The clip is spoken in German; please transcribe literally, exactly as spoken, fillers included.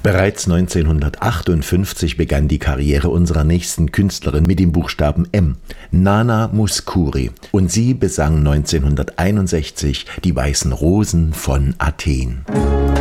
Bereits neunzehnhundertachtundfünfzig begann die Karriere unserer nächsten Künstlerin mit dem Buchstaben M, Nana Mouskouri, und sie besang neunzehnhunderteinundsechzig die Weißen Rosen von Athen.